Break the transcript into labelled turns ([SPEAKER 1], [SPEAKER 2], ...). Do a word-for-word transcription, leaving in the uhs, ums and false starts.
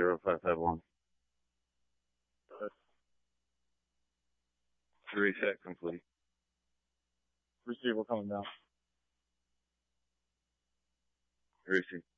[SPEAKER 1] zero five five one. Three set complete.
[SPEAKER 2] Receiver coming down.
[SPEAKER 1] Receive.